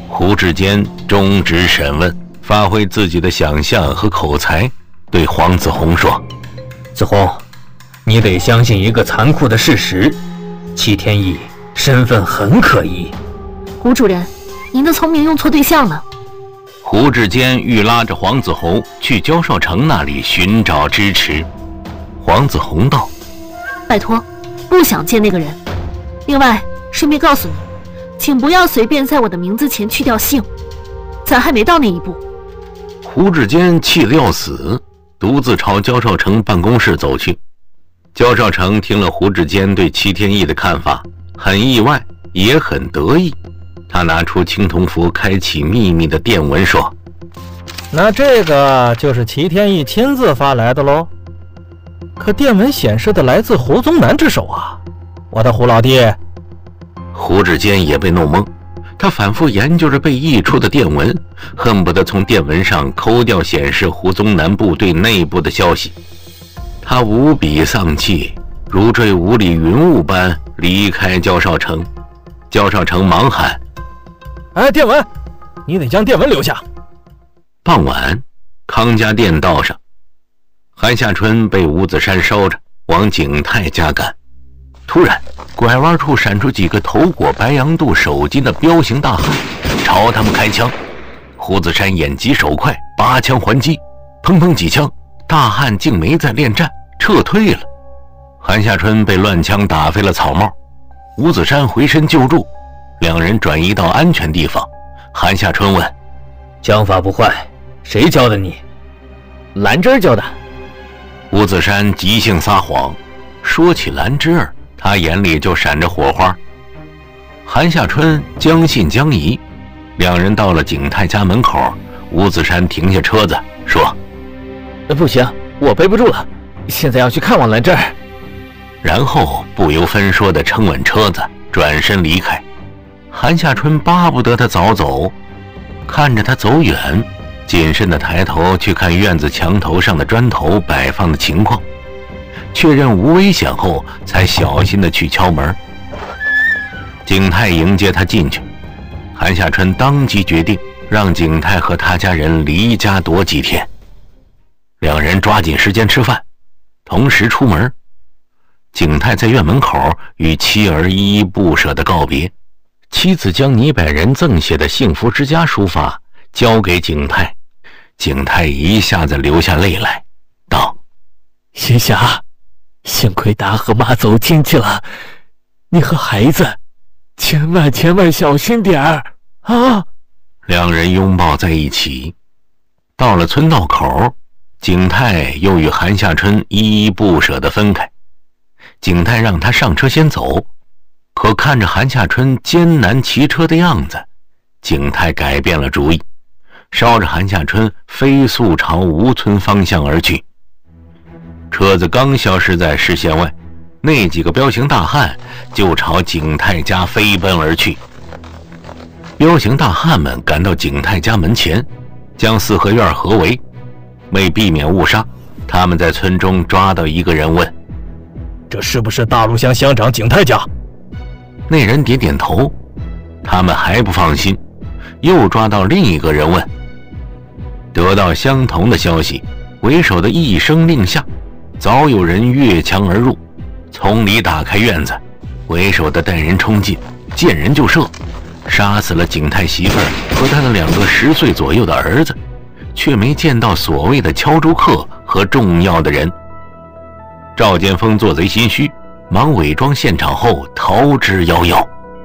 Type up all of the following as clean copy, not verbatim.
胡志坚终止审问，发挥自己的想象和口才，对黄子红说： 子红，你得相信一个残酷的事实，齐天意身份很可疑。 胡主任，您的聪明用错对象了。 胡志坚欲拉着黄子红去焦少成那里寻找支持。黄子红道： 拜托，不想见那个人。另外，顺便告诉你，请不要随便在我的名字前去掉姓，咱还没到那一步。 胡志坚气得要死，独自朝焦少成办公室走去。焦少成听了胡志坚对齐天意的看法，很意外，也很得意。他拿出青铜符，开启秘密的电文，说： 那这个就是齐天意亲自发来的喽？可电文显示的来自胡宗南之手啊，我的胡老弟。 胡志坚也被弄懵，他反复研究着被译出的电文，恨不得从电文上抠掉显示胡宗南部队内部的消息。他无比丧气，如坠五里云雾般离开焦少成。焦少成忙喊： 哎，电文，你得将电文留下。 傍晚，康家店道上，韩夏春被吴子山捎着往景泰家赶。突然，拐弯处闪出几个头裹白羊肚手巾的彪形大汉，朝他们开枪。胡子山眼疾手快，拔枪还击，砰砰几枪，大汉竟没再恋战，撤退了。韩夏春被乱枪打飞了草帽，吴子山回身救助，两人转移到安全地方。韩夏春问： 枪法不坏，谁教的你？ 兰芝教的。 吴子山即兴撒谎，说起兰芝儿，他眼里就闪着火花。韩夏春将信将疑，两人到了景泰家门口，吴子山停下车子说： 不行，我背不住了，现在要去看望兰芝儿。 然后不由分说地撑稳车子，转身离开。韩夏春巴不得他早走，看着他走远，谨慎地抬头去看院子墙头上的砖头摆放的情况，确认无危险后，才小心地去敲门。景泰迎接他进去，韩夏春当即决定让景泰和他家人离家躲几天。两人抓紧时间吃饭，同时出门。景泰在院门口与妻儿依依不舍地告别，妻子将倪百人赠写的幸福之家书法交给景泰，景泰一下子流下泪来，道： 云霞，幸亏达和妈走亲戚了，你和孩子千万小心点儿啊！ 两人拥抱在一起。到了村道口，景泰又与韩夏春依依不舍地分开。景泰让他上车先走，可看着韩夏春艰难骑车的样子，景泰改变了主意，捎着韩夏春飞速朝吴村方向而去。车子刚消失在视线外，那几个彪形大汉就朝景泰家飞奔而去。彪形大汉们赶到景泰家门前，将四合院合围。为避免误杀，他们在村中抓到一个人问： 这是不是大陆乡乡长景泰家？ 那人点点头。他们还不放心，又抓到另一个人问。得到相同的消息，为首的一声令下，早有人越墙而入，从里打开院子，为首的带人冲进，见人就射，杀死了景泰媳妇儿和他的2个10岁左右的儿子，却没见到所谓的敲竹客和重要的人。赵建峰做贼心虚，忙伪装现场后逃之夭夭。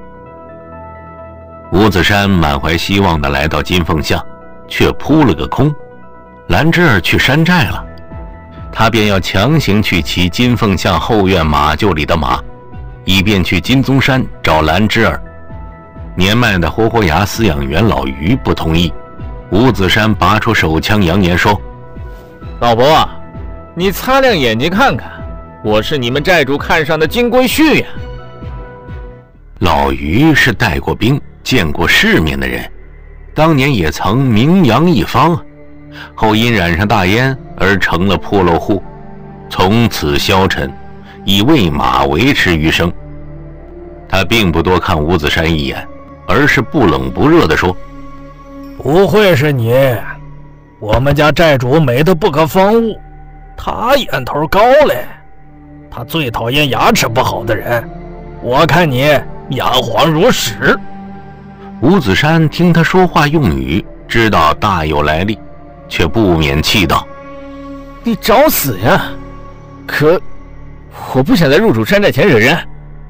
吴子山满怀希望地来到金凤巷，却扑了个空。兰芝儿去山寨了，他便要强行去骑金凤巷后院马厩里的马，以便去金宗山找兰芝儿。年迈的活活牙饲养员老于不同意，吴子山拔出手枪，扬言说： 老伯啊，你擦亮眼睛看看，我是你们寨主看上的金龟婿呀。 老于是带过兵见过世面的人，当年也曾名扬一方，后因染上大烟而成了破落户，从此消沉，以喂马维持余生。他并不多看吴子山一眼，而是不冷不热地说： 不会是你？我们家债主美得不可方物，他眼头高嘞。他最讨厌牙齿不好的人，我看你牙黄如屎。 吴子山听他说话用语，知道大有来历，却不免气道： 你找死呀！可我不想在入主山寨前惹人。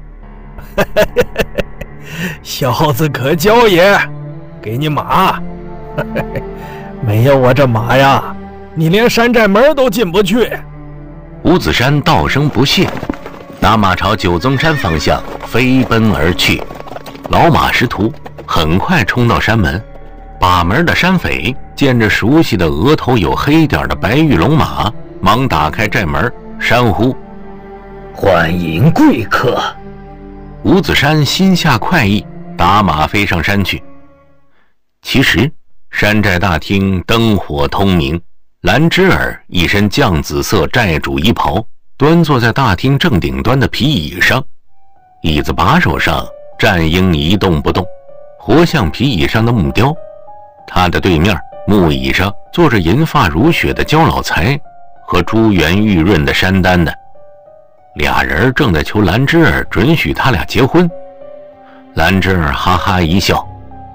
小子可教也，给你马。没有我这马呀，你连山寨门都进不去。 吴子山道声不屑，拿马朝九增山方向飞奔而去。老马识途，很快冲到山门。把门的山匪见着熟悉的额头有黑点的白玉龙马，忙打开寨门，山呼： 欢迎贵客。 吴子山心下快意，打马飞上山去。其实山寨大厅灯火通明，兰芝儿一身绛紫色寨主衣袍，端坐在大厅正顶端的皮椅上，椅子把手上战鹰一动不动，活像皮椅上的木雕。他的对面木椅上坐着银发如雪的焦老财和珠圆玉润的山丹丹，俩人正在求兰芝儿准许他俩结婚。兰芝儿哈哈一笑：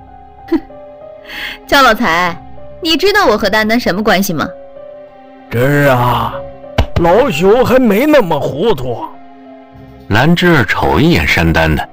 焦老财，你知道我和丹丹什么关系吗？ 这儿啊，老朽还没那么糊涂。 兰芝儿瞅一眼山丹丹：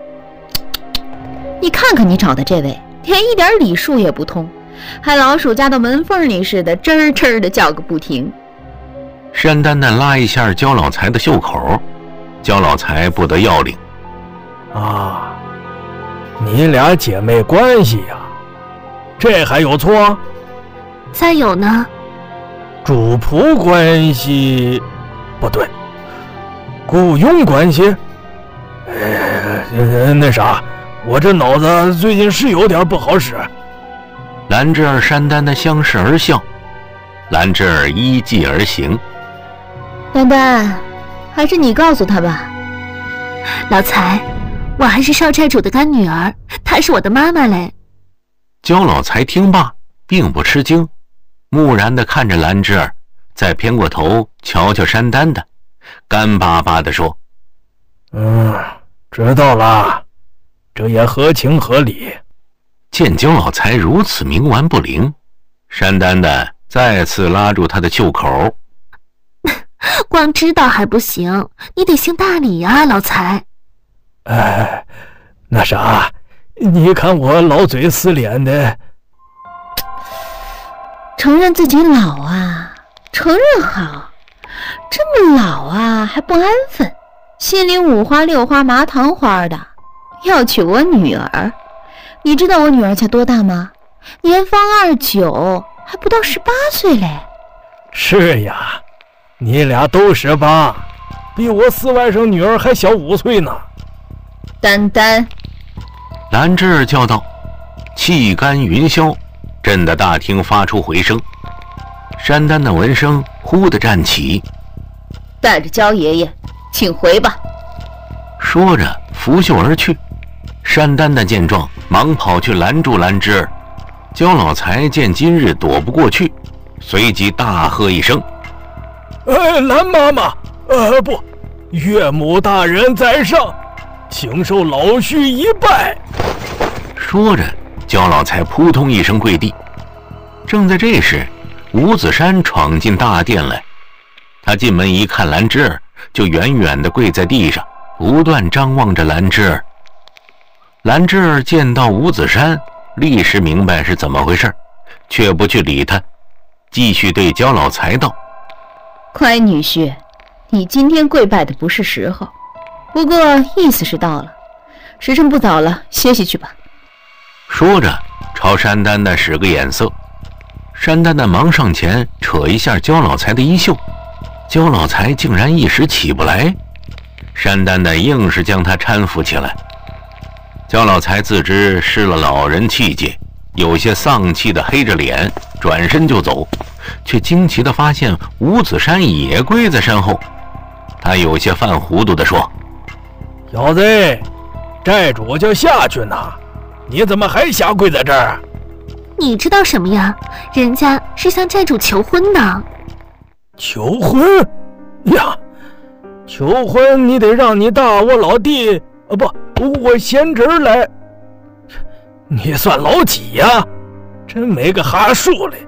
你看看你找的这位，连一点礼数也不通，还老鼠夹到门缝里似的，吱儿吱儿的叫个不停。 山丹丹拉一下焦老财的袖口，焦老财不得要领： 啊，你俩姐妹关系呀，这还有错？ 再有呢？ 主仆关系，不对，雇佣关系。那啥，我这脑子最近是有点不好使。 兰芝儿、山丹丹相视而笑，兰芝儿依计而行： 丹丹，还是你告诉他吧。 老财，我还是少寨主的干女儿，她是我的妈妈嘞。 焦老财听罢，并不吃惊，木然地看着兰芝儿，再偏过头瞧瞧山丹丹，干巴巴地说： 知道了，这也合情合理。 见焦老财如此冥顽不灵，山丹丹再次拉住他的袖口： 光知道还不行，你得行大礼呀，老财。 那啥，你看我老嘴死脸的。 承认自己老啊，承认好，这么老啊还不安分，心里五花六花麻糖花的，要娶我女儿。你知道我女儿才多大吗？年方29，还不到18岁嘞。 是呀，你俩都18，比我四外甥女儿还小5岁呢。 丹丹， 兰芝儿叫道，气干云霄，震得大厅发出回声。山丹的闻声忽地站起： 带着焦爷爷请回吧。 说着拂袖而去。山丹丹见状，忙跑去拦住兰芝儿。焦老财见今日躲不过去，随即大喝一声： 兰妈妈，不，岳母大人在上，请受老婿一拜。 说着，焦老财扑通一声跪地。正在这时，吴子山闯进大殿来。他进门一看兰芝儿，就远远地跪在地上，不断张望着兰芝儿。兰芝儿见到吴子山，立时明白是怎么回事，却不去理他，继续对焦老财道： 乖女婿，你今天跪拜的不是时候，不过意思是到了，时辰不早了，歇息去吧。 说着朝山丹丹使个眼色。山丹丹忙上前扯一下焦老财的衣袖，焦老财竟然一时起不来，山丹丹硬是将他搀扶起来。焦老财自知失了老人气节，有些丧气的黑着脸转身就走，却惊奇地发现吴子山也跪在身后。他有些犯糊涂地说： 小子，债主就下去呢，你怎么还瞎跪在这儿？ 你知道什么呀？人家是向寨主求婚的。 求婚呀？求婚你得让你大我老弟我贤侄来。你算老几呀？真没个哈数嘞。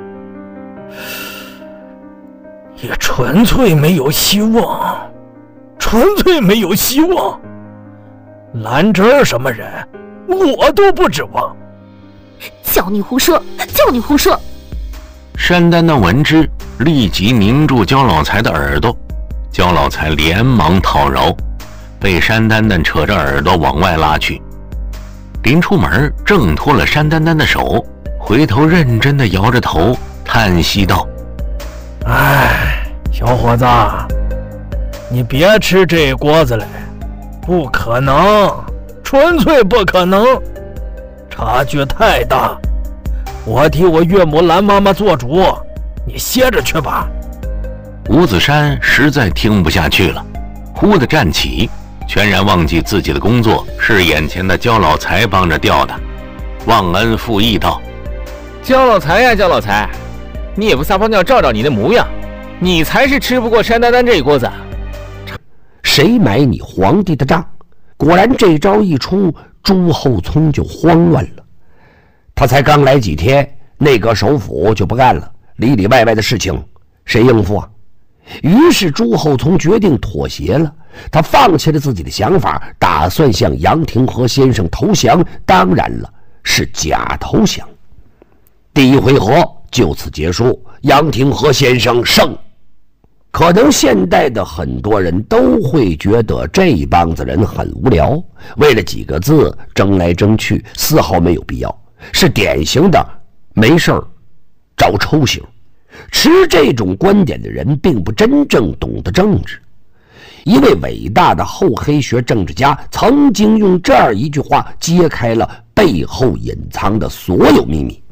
也纯粹没有希望，纯粹没有希望。兰芝什么人，我都不指望。 叫你胡说，叫你胡说！ 山丹丹闻之，立即拧住焦老财的耳朵。焦老财连忙讨饶，被山丹丹扯着耳朵往外拉去。临出门，挣脱了山丹丹的手，回头认真地摇着头，叹息道：“ 哎，小伙子，你别吃这锅子嘞，不可能，纯粹不可能，差距太大。我替我岳母兰妈妈做主，你歇着去吧。” 吴子山实在听不下去了，忽地站起，全然忘记自己的工作是眼前的焦老财帮着调的，忘恩负义道：“ 焦老财呀，焦老财，你也不撒泡尿照照你的模样，你才是吃不过山丹丹这一锅子。 谁买你皇帝的账？”果然这招一出，朱厚熜就慌乱了。他才刚来几天，内阁首辅就不干了，里里外外的事情谁应付啊？于是朱厚熜决定妥协了，他放弃了自己的想法，打算向杨廷和先生投降，当然了，是假投降。第一回合就此结束，杨廷和先生胜。可能现代的很多人都会觉得这帮子人很无聊，为了几个字争来争去，丝毫没有必要，是典型的没事儿找抽型。持这种观点的人并不真正懂得政治。一位伟大的后黑学政治家曾经用这样一句话揭开了背后隐藏的所有秘密：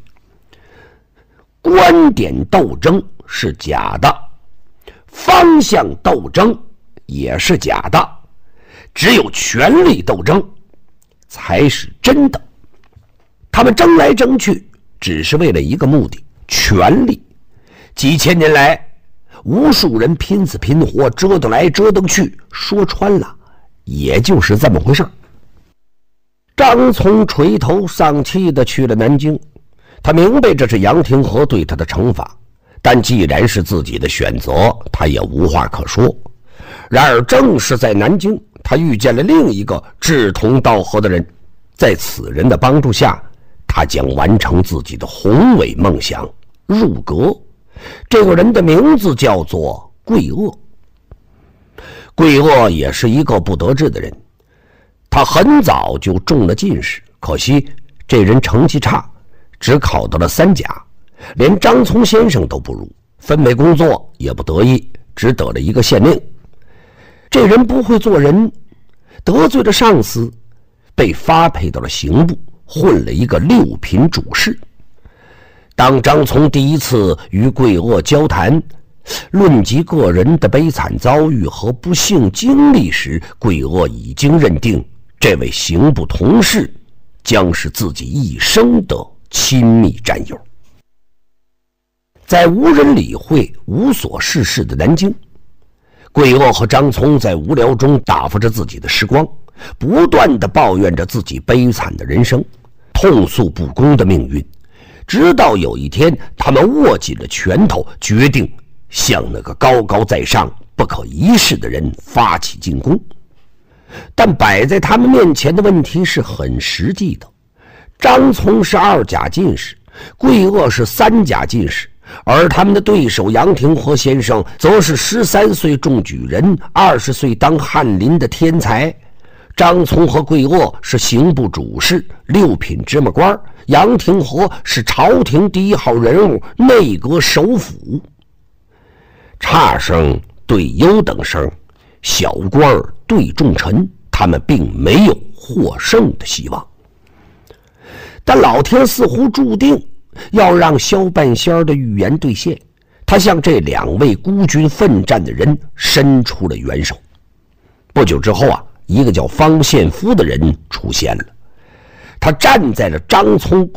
观点斗争是假的，方向斗争也是假的，只有权力斗争才是真的。他们争来争去，只是为了一个目的：权力。几千年来，无数人拼死拼活，折腾来折腾去，说穿了，也就是这么回事。张从垂头丧气地去了南京，他明白这是杨廷和对他的惩罚，但既然是自己的选择，他也无话可说。然而正是在南京，他遇见了另一个志同道合的人，在此人的帮助下，他将完成自己的宏伟梦想，入阁。这个人的名字叫做桂萼。桂萼也是一个不得志的人，他很早就中了进士，可惜这人成绩差，只考到了3甲，连张从先生都不如，分配工作也不得意，只得了一个县令。这人不会做人，得罪了上司，被发配到了刑部，混了一个6品主事。当张从第一次与桂萼交谈，论及个人的悲惨遭遇和不幸经历时，桂萼已经认定这位刑部同事将是自己一生的亲密战友。在无人理会、无所事事的南京，桂萼和张从在无聊中打发着自己的时光，不断地抱怨着自己悲惨的人生，痛诉不公的命运。直到有一天，他们握紧了拳头，决定向那个高高在上、不可一世的人发起进攻。但摆在他们面前的问题是很实际的：张从是2甲进士，桂萼是3甲进士，而他们的对手杨廷和先生则是13岁中举人，20岁当翰林的天才。张从和桂萼是刑部主事，6品芝麻官，杨廷和是朝廷第1号人物，内阁首辅。差生对优等生，小官对重臣，他们并没有获胜的希望。但老天似乎注定要让萧半仙的预言兑现，他向这2位孤军奋战的人伸出了援手。不久之后一个叫方献夫的人出现了，他站在了张从